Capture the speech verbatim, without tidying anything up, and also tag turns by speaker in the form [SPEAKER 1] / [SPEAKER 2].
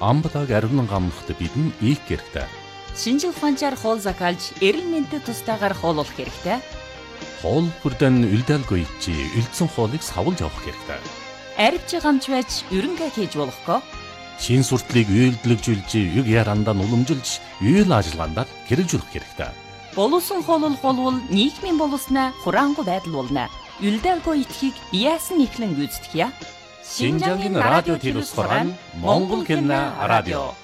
[SPEAKER 1] амбалаг аривнан гамнахт бидэн ийх хэрэгтэй.
[SPEAKER 2] Шинжил ухаанчаар хоол закалж, эрүүл мэндэд тустайгаар хооллох хэрэгтэй.
[SPEAKER 1] Хоол бүрдэн үлдээлгүй чи үлдсэн хоолыг савлж авах хэрэгтэй.
[SPEAKER 2] Арвч гамч байж ерөнхий хийж болохгүй.
[SPEAKER 1] Шин суртлыг үйлдэлжүүлж, юг ярандаа уламжилж, үйл ажиллагаанд хэрэгжүүлэх хэрэгтэй.
[SPEAKER 2] Боловсон хооллол болвол нийгмийн боловсноо хураангуй байдал болно. Үлдээлгүй итгэхийг яасан ихлэн гүйцэтгэе.
[SPEAKER 1] Шинжангийн радио телевиз хорон Монгол хэлний радио.